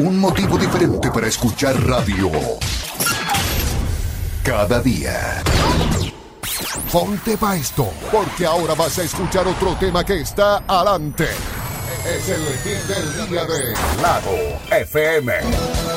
Un motivo diferente para escuchar radio. Cada día. Ponte pa' esto, porque ahora vas a escuchar otro tema que está adelante. Es el hit del día de Lago FM.